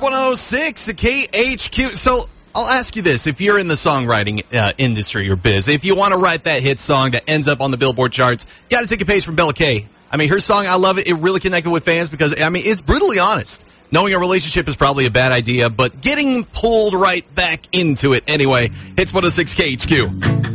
Hits 106 KHQ. So I'll ask you this. If you're in the songwriting industry or biz, if you want to write that hit song that ends up on the Billboard charts, you got to take a page from Bella K. I mean, her song, I love it. It really connected with fans because, I mean, it's brutally honest. Knowing a relationship is probably a bad idea, but getting pulled right back into it anyway. Hits 106 KHQ.